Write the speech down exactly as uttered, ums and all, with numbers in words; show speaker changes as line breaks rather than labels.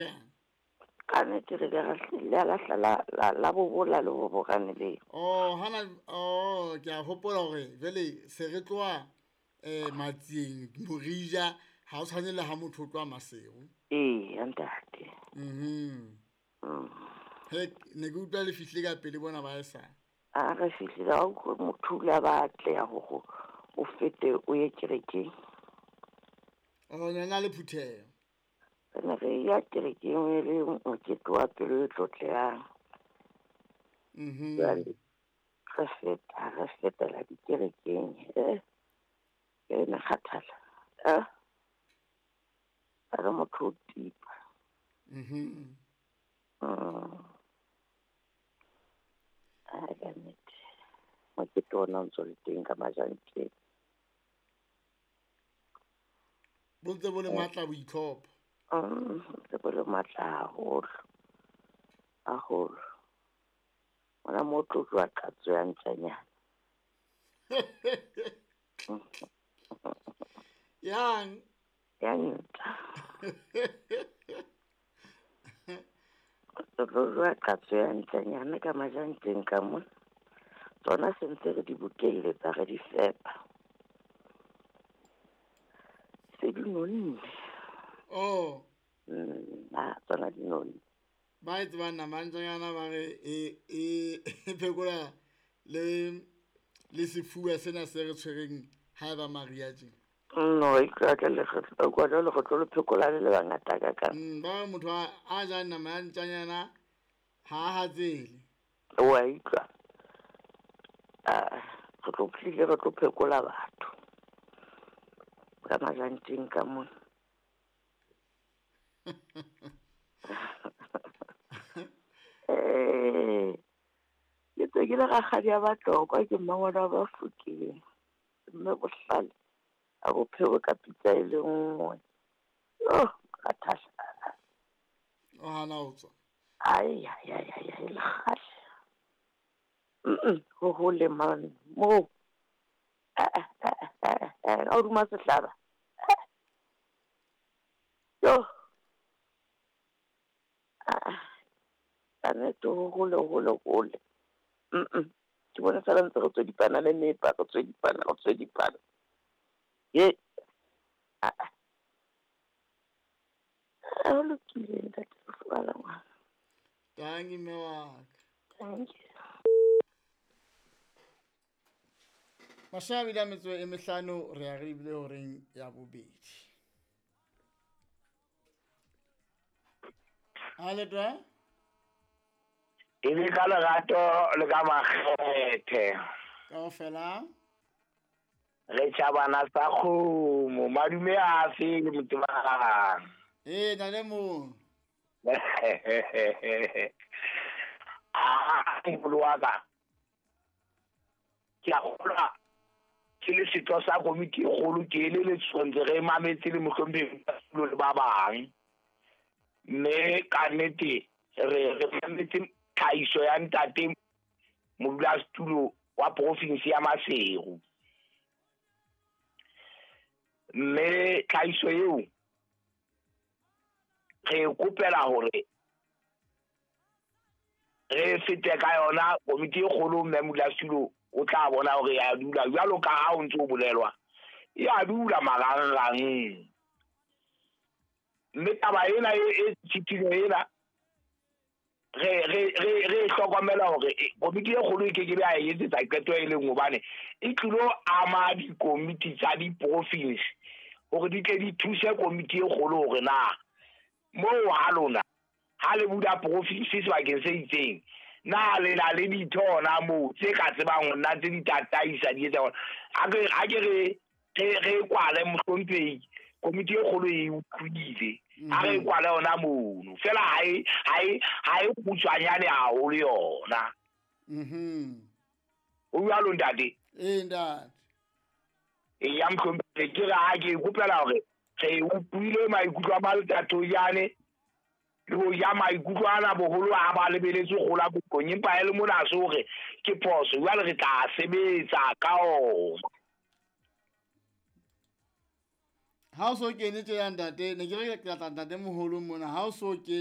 ka nnete re ka le la la la la bobola le bo bogane le
Oh, hana oh ke a hopola hore jale se re tloa eh matsieng morija ha o tshwane le ha motho o tloa maseo.
ee ntate
Mhm.
mm
He ne ke utlwa le fihle ka pele bona ba esa.
a re fihlile ga o motho la ba tle ya go o fete o ye kerekeng
Oh, nna le phutheo.
re re ya kerekeng e le mokete wa pelo e tlotleang
Mhm.
jwale re feta re fetela dikerekeng e ke ne kgathala eh re motho o tipa
Mhm.
mm a ga nnete mokete ona o ntse le teng ka majanteng
Bontse bo le matla boitlhopho.
mm se bo le matla haholo haholo ona mo tlotlo wa katso ya ntšanyana
Yang.
ya nta tlotlo wa katso ya ntšanyana ka majanteng ka mo tsona sentse re di bukeletsa re di fepa se di nonne
Oh,
mm a tsona di nonne
ba itse ba nna mantsanyana ba re e e phekola le le sefuwa sena se re tshwereng ha ba Maria tjena.
no e ka ka le go go le go tlo phekola le bangata ka ka
Mm, ba motho a a jang nama ya ntjanyana ha a hatsele.
wa itwa a go tlo phile go tlo phekola batho ka majanteng ka mo eh ke tse ke le ga ga dia batlo kwa ke mmangwana ba fukile mme go hlale a go phego ka pitsa ile nngwe yo ka thasa
O hana ho tswa.
ai ai ai ai ai le khale mm ho ho le man mo a o duma se hlaba yo ane to ho le ho le ho le mm ke bona sala ntse go tswe dipana le nepa go tswe dipana go tswe dipana ye a a lo kile nda tsala wa
Tangi me wa ka.
thank you
Mashabi la metso e mehlano re a re bile horeng ya bobedi. Ale twa?
e le ka lerato le ka makgethe
Kaofela.
re tšhabana sa kgomo madume a fe le motebang
Eh, na le mo.
a ngolo wa ka ke a gola ke le setho sa komiti e kgolo ke le le tsontse re mametse le mohlompheng le ba bang mme ka nnete re re mametse tlhahiso ya ntate modulasetulo wa province ya Maseru mme tlhahiso eo re kopela hore re fete ka yona komiti e kgolo mme modulasetulo o tla bona hore ya dula jwalo ka ha o ntse o bolelwa ya dula marangrang mme taba ena e tshitile ena re re re re hlokomela hore komiti e kgolo e ke ke be a etsetsa qeto e leng hobane e tlilo ama di komiti tsa di province hore di tle di thuse komiti e kgolo hore na mo ha lona ha le buda province sebakeng se itseng na le na le dithona mo tse ka tsebang nna tse di tataisa di etsa a ke a ke re re kwale mohlomphei komiti e kgolo e utlwile a re kwale ona mono fela hai hai hai butswanyane ha o le yona
Mhm.
o ya lo ndade
Eh, ntate.
e ya mohlomphei ke ra ke kopela hore re utlwile maikutlo a maltato yane lo ya maikutlo ana boholo a ba lebeletse go la bokong empa e le mona se hore ke phoso jwale re tla sebetsa ka ona
ha o so kene tjena ntate ne ke re ke tla tla ntate moholo mona ha o so ke